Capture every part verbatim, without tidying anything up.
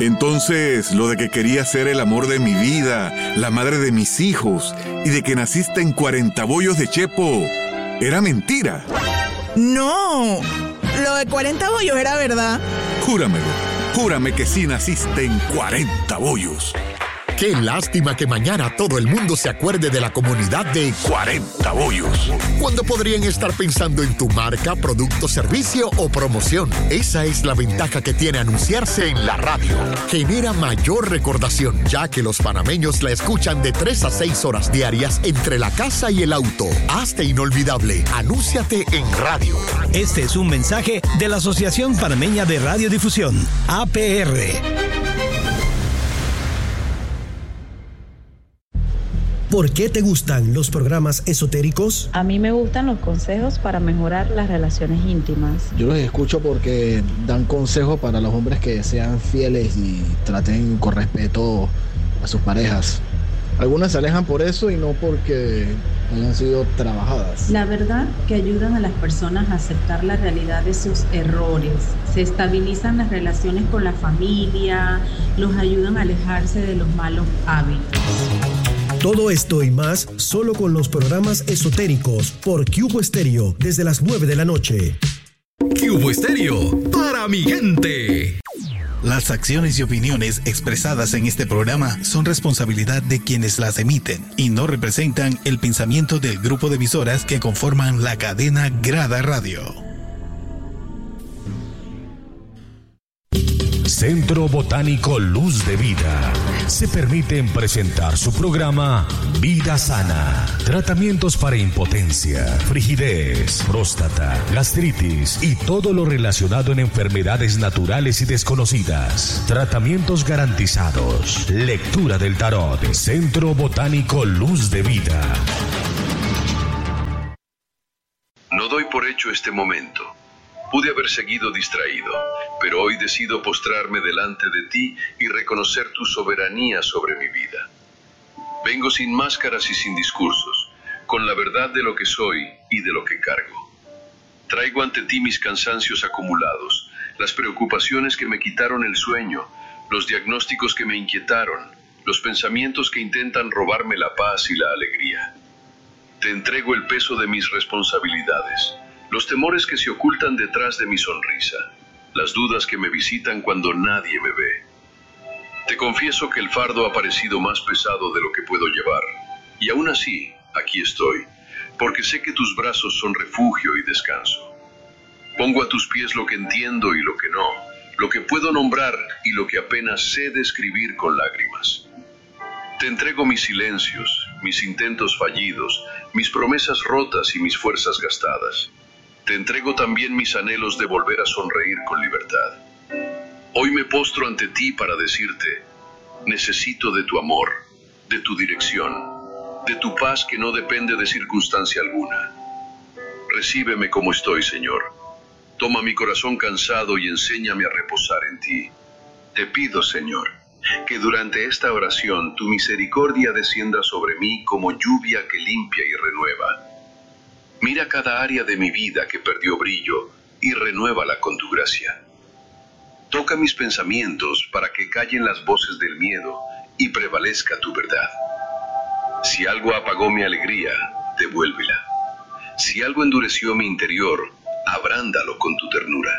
Entonces, lo de que quería ser el amor de mi vida, la madre de mis hijos, y de que naciste en cuarenta bollos de Chepo, ¿era mentira? No, lo de cuarenta bollos era verdad. Júramelo, júrame que sí naciste en cuarenta bollos. Qué lástima que mañana todo el mundo se acuerde de la comunidad de cuarenta bollos, cuando podrían estar pensando en tu marca, producto, servicio o promoción. Esa es la ventaja que tiene anunciarse en la radio. Genera mayor recordación, ya que los panameños la escuchan de tres a seis horas diarias entre la casa y el auto. Hazte inolvidable. Anúnciate en radio. Este es un mensaje de la Asociación Panameña de Radiodifusión, A P R. ¿Por qué te gustan los programas esotéricos? A mí me gustan los consejos para mejorar las relaciones íntimas. Yo los escucho porque dan consejos para los hombres que sean fieles y traten con respeto a sus parejas. Algunas se alejan por eso y no porque hayan sido trabajadas. La verdad que ayudan a las personas a aceptar la realidad de sus errores. Se estabilizan las relaciones con la familia, los ayudan a alejarse de los malos hábitos. Todo esto y más solo con los programas esotéricos por Cubo Estéreo desde las nueve de la noche. Cubo Estéreo, para mi gente. Las acciones y opiniones expresadas en este programa son responsabilidad de quienes las emiten y no representan el pensamiento del grupo de emisoras que conforman la cadena Grada Radio. Centro Botánico Luz de Vida. Se permiten presentar su programa Vida Sana. Tratamientos para impotencia, frigidez, próstata, gastritis y todo lo relacionado en enfermedades naturales y desconocidas. Tratamientos garantizados. Lectura del tarot. Centro Botánico Luz de Vida. No doy por hecho este momento. Pude haber seguido distraído, pero hoy decido postrarme delante de ti y reconocer tu soberanía sobre mi vida. Vengo sin máscaras y sin discursos, con la verdad de lo que soy y de lo que cargo. Traigo ante ti mis cansancios acumulados, las preocupaciones que me quitaron el sueño, los diagnósticos que me inquietaron, los pensamientos que intentan robarme la paz y la alegría. Te entrego el peso de mis responsabilidades, los temores que se ocultan detrás de mi sonrisa, las dudas que me visitan cuando nadie me ve. Te confieso que el fardo ha parecido más pesado de lo que puedo llevar, y aún así, aquí estoy, porque sé que tus brazos son refugio y descanso. Pongo a tus pies lo que entiendo y lo que no, lo que puedo nombrar y lo que apenas sé describir con lágrimas. Te entrego mis silencios, mis intentos fallidos, mis promesas rotas y mis fuerzas gastadas. Te entrego también mis anhelos de volver a sonreír con libertad. Hoy me postro ante ti para decirte, necesito de tu amor, de tu dirección, de tu paz que no depende de circunstancia alguna. Recíbeme como estoy, Señor. Toma mi corazón cansado y enséñame a reposar en ti. Te pido, Señor, que durante esta oración tu misericordia descienda sobre mí como lluvia que limpia y renueva. Mira cada área de mi vida que perdió brillo y renuévala con tu gracia. Toca mis pensamientos para que callen las voces del miedo y prevalezca tu verdad. Si algo apagó mi alegría, devuélvela. Si algo endureció mi interior, abrándalo con tu ternura.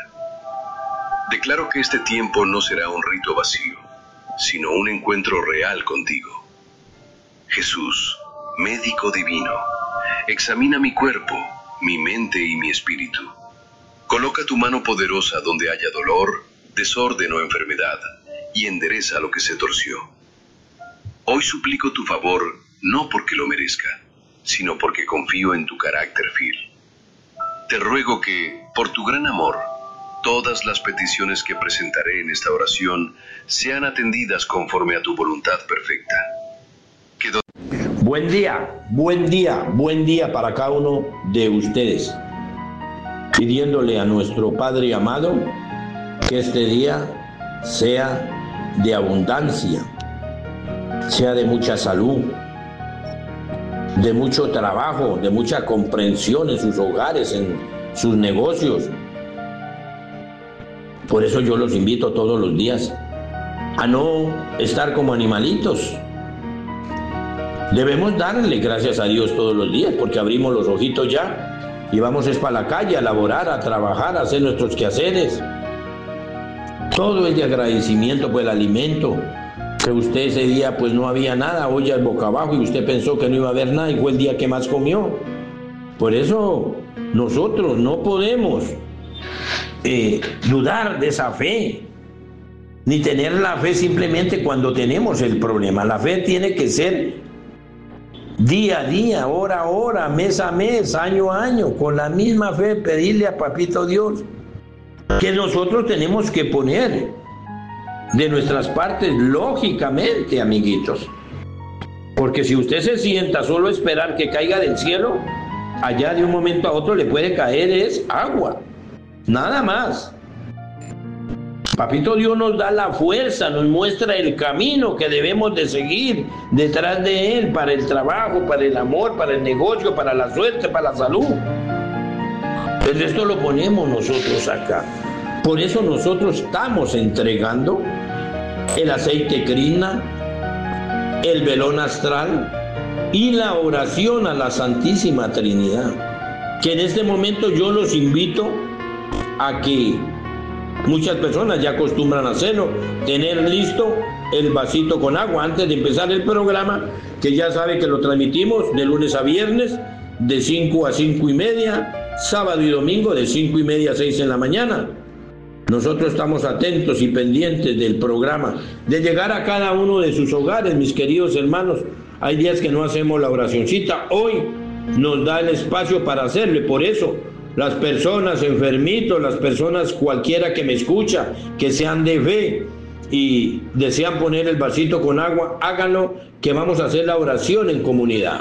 Declaro que este tiempo no será un rito vacío, sino un encuentro real contigo. Jesús, médico divino, examina mi cuerpo, mi mente y mi espíritu. Coloca tu mano poderosa donde haya dolor, desorden o enfermedad, y endereza lo que se torció. Hoy suplico tu favor, no porque lo merezca, sino porque confío en tu carácter fiel. Te ruego que, por tu gran amor, todas las peticiones que presentaré en esta oración sean atendidas conforme a tu voluntad perfecta. Quedo... Buen día, buen día, buen día para cada uno de ustedes. Pidiéndole a nuestro Padre amado que este día sea de abundancia, sea de mucha salud, de mucho trabajo, de mucha comprensión en sus hogares, en sus negocios. Por eso yo los invito todos los días a no estar como animalitos. Debemos darle gracias a Dios todos los días porque abrimos los ojitos ya y vamos es para la calle a laborar, a trabajar, a hacer nuestros quehaceres. Todo es de agradecimiento por el alimento, que usted ese día pues no había nada, hoy ya es boca abajo y usted pensó que no iba a haber nada y fue el día que más comió. Por eso nosotros no podemos eh, dudar de esa fe, ni tener la fe simplemente cuando tenemos el problema. La fe tiene que ser día a día, hora a hora, mes a mes, año a año, con la misma fe pedirle a Papito Dios que nosotros tenemos que poner de nuestras partes, lógicamente, amiguitos. Porque si usted se sienta solo a esperar que caiga del cielo, allá de un momento a otro le puede caer es agua, nada más. Papito Dios nos da la fuerza, nos muestra el camino que debemos de seguir detrás de Él para el trabajo, para el amor, para el negocio, para la suerte, para la salud. El resto lo ponemos nosotros acá. Por eso nosotros estamos entregando el aceite Krishna, el velón astral y la oración a la Santísima Trinidad. Que en este momento yo los invito a que muchas personas ya acostumbran a hacerlo, tener listo el vasito con agua antes de empezar el programa, que ya sabe que lo transmitimos de lunes a viernes, de cinco a cinco y media, sábado y domingo de cinco y media a seis en la mañana. Nosotros estamos atentos y pendientes del programa, de llegar a cada uno de sus hogares, mis queridos hermanos. Hay días que no hacemos la oracioncita, hoy nos da el espacio para hacerle, por eso las personas enfermitos, las personas cualquiera que me escucha, que sean de fe y desean poner el vasito con agua, háganlo, que vamos a hacer la oración en comunidad.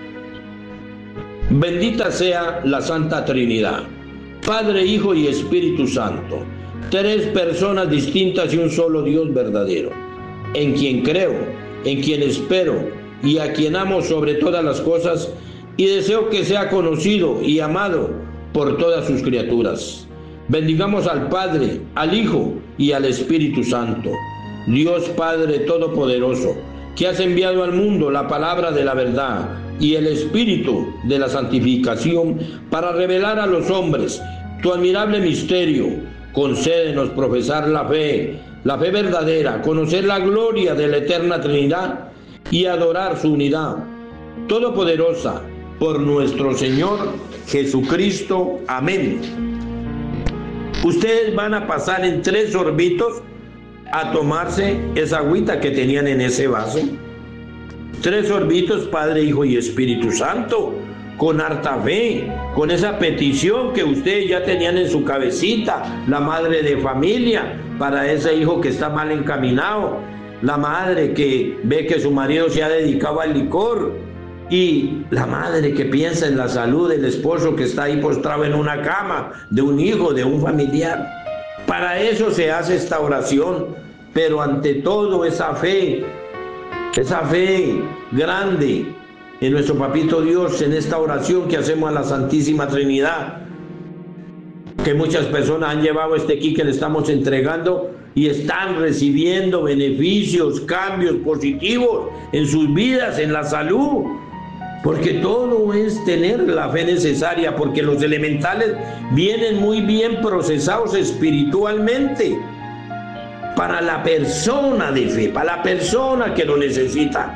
Bendita sea la Santa Trinidad, Padre, Hijo y Espíritu Santo, tres personas distintas y un solo Dios verdadero, en quien creo, en quien espero y a quien amo sobre todas las cosas y deseo que sea conocido y amado por todas sus criaturas. Bendigamos al Padre, al Hijo y al Espíritu Santo. Dios Padre Todopoderoso, que has enviado al mundo la palabra de la verdad y el Espíritu de la santificación para revelar a los hombres tu admirable misterio, concédenos profesar la fe, la fe verdadera, conocer la gloria de la eterna Trinidad y adorar su unidad todopoderosa por nuestro Señor Jesucristo. Amén. Ustedes van a pasar en tres sorbitos a tomarse esa agüita que tenían en ese vaso. Tres sorbitos, Padre, Hijo y Espíritu Santo, con harta fe, con esa petición que ustedes ya tenían en su cabecita, la madre de familia, para ese hijo que está mal encaminado, la madre que ve que su marido se ha dedicado al licor, y la madre que piensa en la salud del esposo que está ahí postrado en una cama, de un hijo, de un familiar. Para eso se hace esta oración, pero ante todo esa fe, esa fe grande en nuestro Papito Dios, en esta oración que hacemos a la Santísima Trinidad, que muchas personas han llevado este kit que le estamos entregando y están recibiendo beneficios, cambios positivos en sus vidas, en la salud. Porque todo es tener la fe necesaria, porque los elementales vienen muy bien procesados espiritualmente para la persona de fe, para la persona que lo necesita.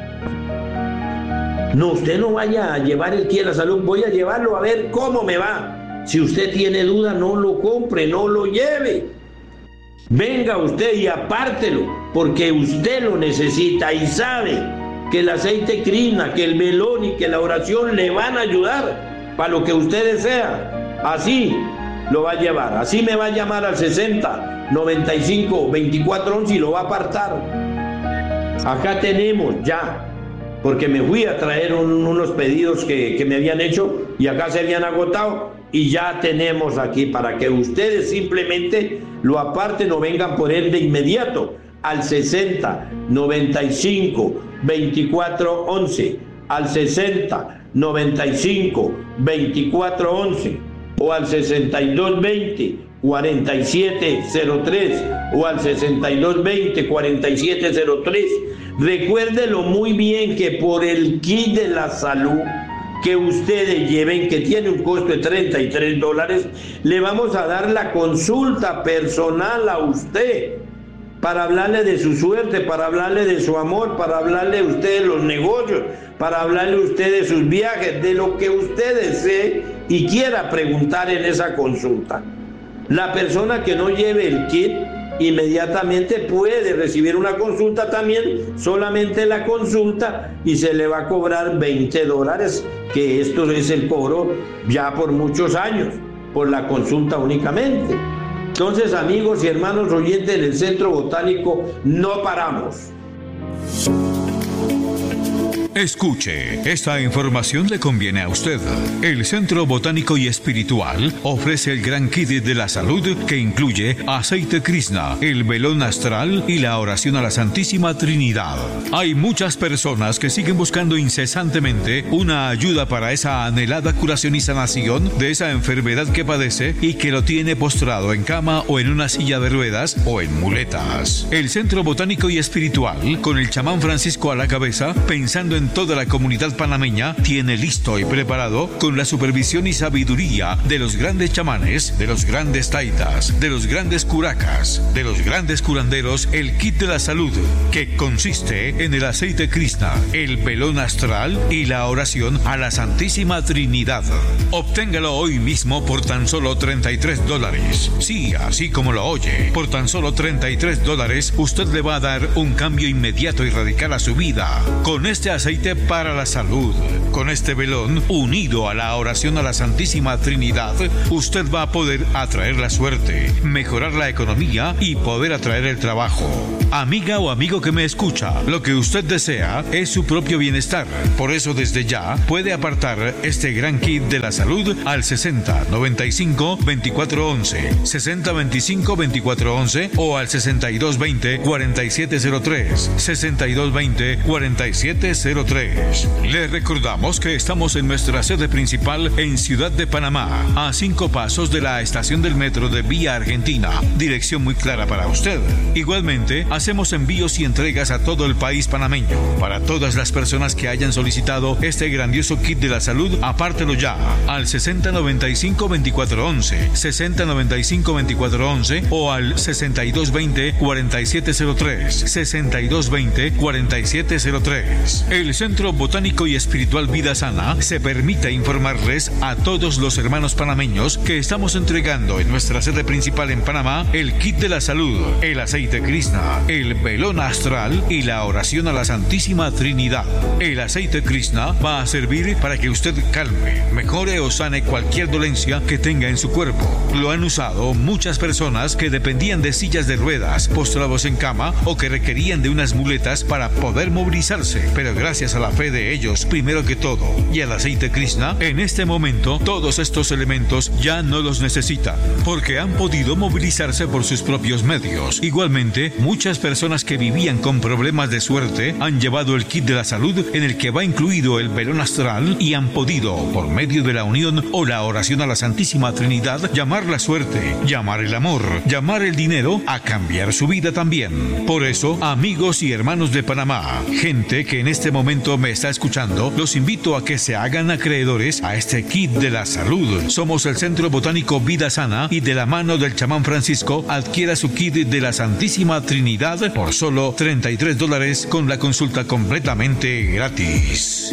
No, usted no vaya a llevar el kit de la salud, voy a llevarlo a ver cómo me va. Si usted tiene duda, no lo compre, no lo lleve. Venga usted y apártelo, porque usted lo necesita y sabe que el aceite Krishna, que el velón y que la oración le van a ayudar para lo que usted desea. Así lo va a llevar, así me va a llamar al sesenta, noventa y cinco, veinticuatro, once y lo va a apartar. Acá tenemos ya, porque me fui a traer un, unos pedidos que, que me habían hecho y acá se habían agotado y ya tenemos aquí para que ustedes simplemente lo aparten o vengan por él de inmediato al sesenta, noventa y cinco, veinticuatro, once, al sesenta, noventa y cinco, veinticuatro, once o al sesenta y dos, veinte, cuarenta y siete cero tres o al sesenta y dos veinte cuarenta y siete cero tres. Recuérdelo muy bien que por el kit de la salud que ustedes lleven, que tiene un costo de treinta y tres dólares, le vamos a dar la consulta personal a usted para hablarle de su suerte, para hablarle de su amor, para hablarle a usted de los negocios, para hablarle a usted de sus viajes, de lo que usted desee y quiera preguntar en esa consulta. La persona que no lleve el kit inmediatamente puede recibir una consulta también, solamente la consulta, y se le va a cobrar veinte dólares, que esto es el cobro ya por muchos años, por la consulta únicamente. Entonces, amigos y hermanos oyentes del Centro Botánico, no paramos. Escuche, esta información le conviene a usted. El Centro Botánico y Espiritual ofrece el gran kit de la salud que incluye aceite Krishna, el velón astral y la oración a la Santísima Trinidad. Hay muchas personas que siguen buscando incesantemente una ayuda para esa anhelada curación y sanación de esa enfermedad que padece y que lo tiene postrado en cama o en una silla de ruedas o en muletas. El Centro Botánico y Espiritual, con el chamán Francisco a la cabeza, pensando en toda la comunidad panameña, tiene listo y preparado, con la supervisión y sabiduría de los grandes chamanes, de los grandes taitas, de los grandes curacas, de los grandes curanderos, el kit de la salud, que consiste en el aceite Krishna, el velón astral y la oración a la Santísima Trinidad. Obténgalo hoy mismo por tan solo treinta y tres dólares. Sí, así como lo oye, por tan solo treinta y tres dólares, usted le va a dar un cambio inmediato y radical a su vida. Con este aceite para la salud, con este velón unido a la oración a la Santísima Trinidad, usted va a poder atraer la suerte, mejorar la economía y poder atraer el trabajo. Amiga o amigo que me escucha, lo que usted desea es su propio bienestar. Por eso desde ya puede apartar este gran kit de la salud al sesenta noventa y cinco veinticuatro once, sesenta veinticinco veinticuatro once o al sesenta y dos veinte cuarenta y siete cero tres, sesenta y dos veinte cuarenta y siete cero tres. Le recordamos que estamos en nuestra sede principal en Ciudad de Panamá, a cinco pasos de la estación del metro de Vía Argentina. Dirección muy clara para usted. Igualmente, hacemos envíos y entregas a todo el país panameño. Para todas las personas que hayan solicitado este grandioso kit de la salud, apártelo ya al sesenta noventa y cinco veinticuatro once, sesenta noventa y cinco veinticuatro once o al sesenta y dos veinte cuarenta y siete cero tres, sesenta y dos veinte cuarenta y siete cero tres. El Centro Botánico y Espiritual Vida Sana se permite informarles a todos los hermanos panameños que estamos entregando en nuestra sede principal en Panamá el kit de la salud, el aceite Krishna, el velón astral y la oración a la Santísima Trinidad. El aceite Krishna va a servir para que usted calme, mejore o sane cualquier dolencia que tenga en su cuerpo. Lo han usado muchas personas que dependían de sillas de ruedas, postrados en cama o que requerían de unas muletas para poder movilizarse, pero gracias a la fe de ellos, primero que todo, y al aceite Krishna, en este momento todos estos elementos ya no los necesitan, porque han podido movilizarse por sus propios medios. Igualmente, muchas personas que vivían con problemas de suerte han llevado el kit de la salud en el que va incluido el velón astral y han podido, por medio de la unión o la oración a la Santísima Trinidad, llamar la suerte, llamar el amor, llamar el dinero a cambiar su vida también. Por eso, amigos y hermanos de Panamá, gente que en este momento me está escuchando, los invito a que se hagan acreedores a este kit de la salud. Somos el Centro Botánico Vida Sana y de la mano del chamán Francisco adquiera su kit de la Santísima Trinidad por solo treinta y tres dólares con la consulta completamente gratis.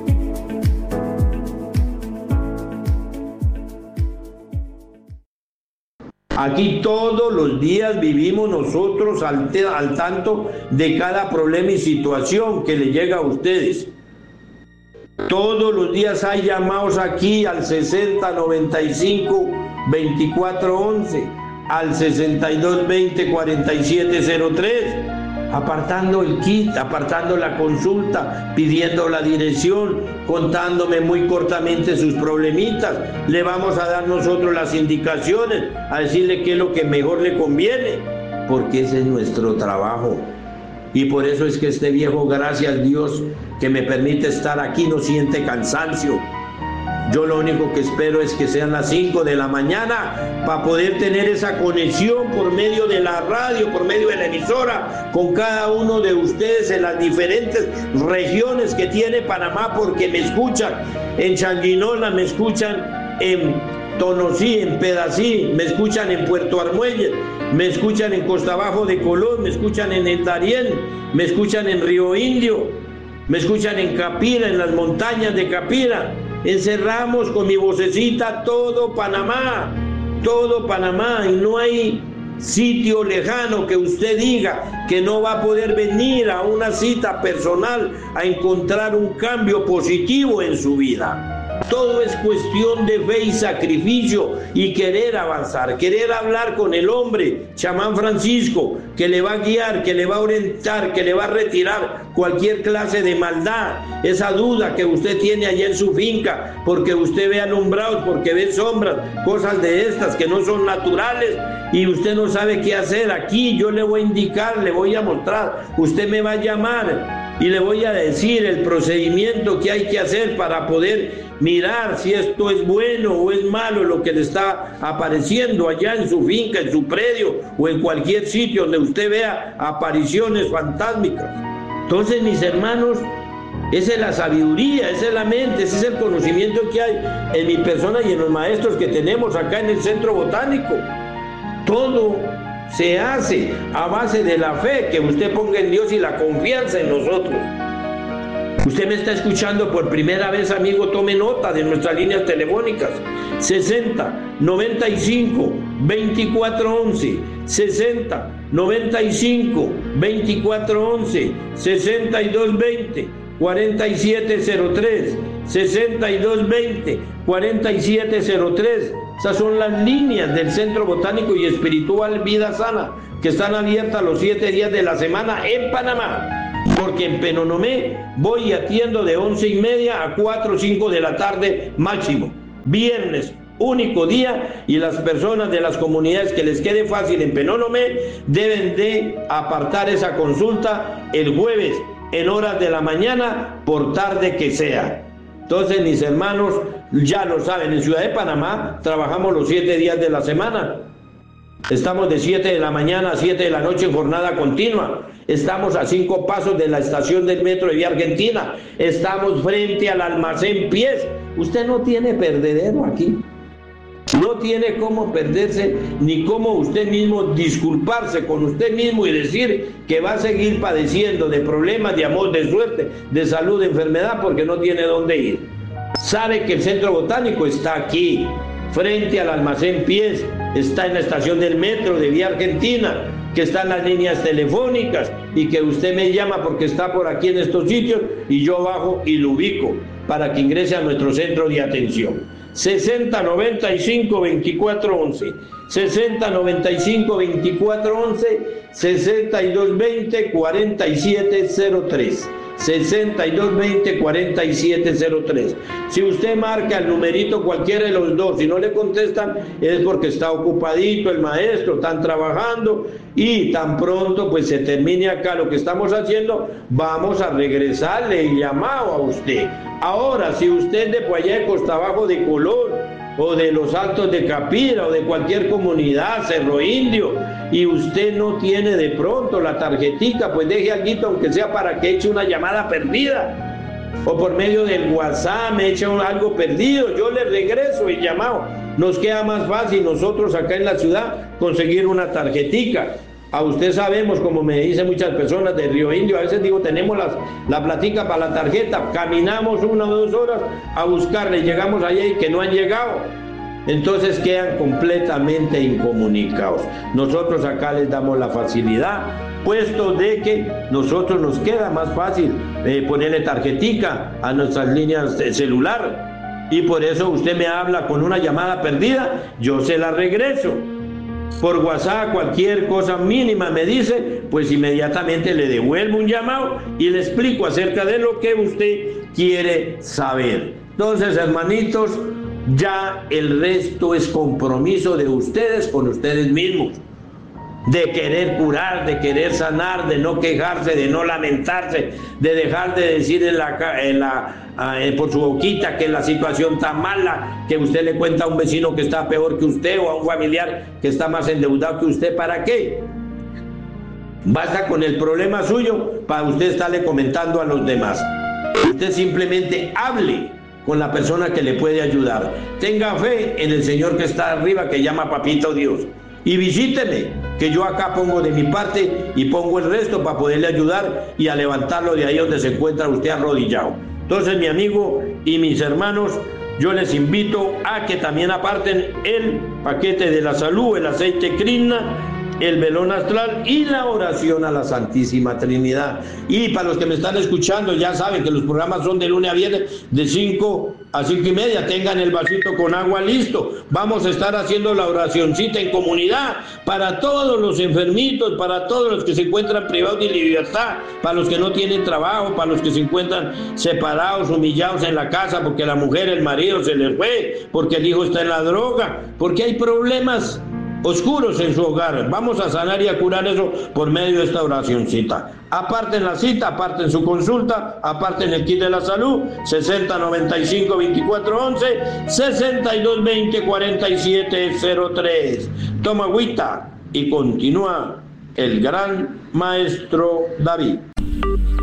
Aquí todos los días vivimos nosotros al, te, al tanto de cada problema y situación que le llega a ustedes. Todos los días hay llamados aquí al sesenta noventa y cinco veinticuatro once, al sesenta y dos veinte cuarenta y siete cero tres, apartando el kit, apartando la consulta, pidiendo la dirección, contándome muy cortamente sus problemitas. Le vamos a dar nosotros las indicaciones, a decirle qué es lo que mejor le conviene, porque ese es nuestro trabajo. Y por eso es que este viejo, gracias a Dios, que me permite estar aquí, no siente cansancio. Yo lo único que espero es que sean las cinco de la mañana para poder tener esa conexión por medio de la radio, por medio de la emisora, con cada uno de ustedes en las diferentes regiones que tiene Panamá, porque me escuchan en Changuinola, me escuchan en Tonosí, en Pedací, me escuchan en Puerto Armuelles, me escuchan en Costa Bajo de Colón, me escuchan en El Darién, me escuchan en Río Indio, me escuchan en Capira, en las montañas de Capira. Encerramos con mi vocecita todo Panamá, todo Panamá, y no hay sitio lejano que usted diga que no va a poder venir a una cita personal a encontrar un cambio positivo en su vida. Todo es cuestión de fe y sacrificio y querer avanzar, querer hablar con el hombre, chamán Francisco, que le va a guiar, que le va a orientar, que le va a retirar cualquier clase de maldad, esa duda que usted tiene allá en su finca, porque usted ve alumbrados, porque ve sombras, cosas de estas que no son naturales y usted no sabe qué hacer. Aquí yo le voy a indicar, le voy a mostrar, usted me va a llamar y le voy a decir el procedimiento que hay que hacer para poder mirar si esto es bueno o es malo lo que le está apareciendo allá en su finca, en su predio o en cualquier sitio donde usted vea apariciones fantásticas. Entonces, mis hermanos, esa es la sabiduría, esa es la mente, ese es el conocimiento que hay en mi persona y en los maestros que tenemos acá en el Centro Botánico. Todo se hace a base de la fe que usted ponga en Dios y la confianza en nosotros. Usted me está escuchando por primera vez, amigo, tome nota de nuestras líneas telefónicas: sesenta, noventa y cinco, veinticuatro once, sesenta, noventa y cinco, veinticuatro once, sesenta y dos veinte, cuarenta y siete cero tres, sesenta y dos veinte, cuarenta y siete cero tres. Esas son las líneas del Centro Botánico y Espiritual Vida Sana, que están abiertas los siete días de la semana en Panamá. Porque en Penonomé voy y atiendo de once y media a cuatro o cinco de la tarde máximo. Viernes, único día, y las personas de las comunidades que les quede fácil en Penonomé deben de apartar esa consulta el jueves en horas de la mañana, por tarde que sea. Entonces, mis hermanos, ya lo saben, en Ciudad de Panamá trabajamos los siete días de la semana. Estamos de siete de la mañana a siete de la noche en jornada continua. Estamos a cinco pasos de la estación del metro de Vía Argentina. Estamos frente al almacén Pies. Usted no tiene perdedero aquí. No tiene cómo perderse, ni cómo usted mismo disculparse con usted mismo y decir que va a seguir padeciendo de problemas, de amor, de suerte, de salud, de enfermedad, porque no tiene dónde ir. Sabe que el Centro Botánico está aquí, frente al almacén Pies, está en la estación del metro de Vía Argentina, que están las líneas telefónicas y que usted me llama porque está por aquí en estos sitios y yo bajo y lo ubico para que ingrese a nuestro centro de atención. sesenta, noventa y cinco, veinticuatro once, sesenta, noventa y cinco, veinticuatro once, sesenta y dos veinte, cuarenta y siete cero tres. sesenta y dos veinte, cuarenta y siete cero tres. Si usted marca el numerito cualquiera de los dos y no le contestan, es porque está ocupadito el maestro, están trabajando y tan pronto pues se termine acá lo que estamos haciendo, vamos a regresarle el llamado a usted. Ahora, si usted de por allá de Costa Bajo de Colón o de los Altos de Capira o de cualquier comunidad, Cerro Indio, y usted no tiene de pronto la tarjetica, pues deje algo aunque sea para que eche una llamada perdida, o por medio del WhatsApp me eche un, algo perdido, yo le regreso el llamado. Nos queda más fácil nosotros acá en la ciudad conseguir una tarjetica. A usted sabemos, como me dicen muchas personas de Río Indio, a veces digo, tenemos las, la platica para la tarjeta, caminamos una o dos horas a buscarle, llegamos allá y que no han llegado. Entonces quedan completamente incomunicados. Nosotros acá les damos la facilidad, puesto de que nosotros nos queda más fácil eh, ponerle tarjetica a nuestras líneas de celular. Y por eso usted me habla con una llamada perdida, yo se la regreso. Por WhatsApp, cualquier cosa mínima me dice, pues inmediatamente le devuelvo un llamado y le explico acerca de lo que usted quiere saber. Entonces, hermanitos, ya el resto es compromiso de ustedes con ustedes mismos. de querer curar, de querer sanar, de no quejarse, de no lamentarse, de dejar de decir en la, en la, eh, por su boquita que la situación está mala, que usted le cuenta a un vecino que está peor que usted o a un familiar que está más endeudado que usted. ¿Para qué? Basta con el problema suyo para usted estarle comentando a los demás. Usted simplemente hable con la persona que le puede ayudar. Tenga fe en el Señor que está arriba, que llama Papito Dios. Y visíteme, que yo acá pongo de mi parte y pongo el resto para poderle ayudar y a levantarlo de ahí donde se encuentra usted arrodillado. Entonces, mi amigo y mis hermanos, yo les invito a que también aparten el paquete de la salud, el aceite Krishna, el velón astral y la oración a la Santísima Trinidad. Y para los que me están escuchando, ya saben que los programas son de lunes a viernes de cinco a cinco y media. Tengan el vasito con agua listo. Vamos a estar haciendo la oracioncita en comunidad para todos los enfermitos, para todos los que se encuentran privados de libertad, para los que no tienen trabajo, para los que se encuentran separados, humillados en la casa porque la mujer, el marido se les fue, porque el hijo está en la droga, porque hay problemas oscuros en su hogar. Vamos a sanar y a curar eso por medio de esta oracioncita. Aparten la cita, aparten su consulta, aparten el kit de la salud, sesenta noventa y cinco veinticuatro once, sesenta y dos veinte cuarenta y siete cero tres. Toma agüita y continúa el gran maestro David.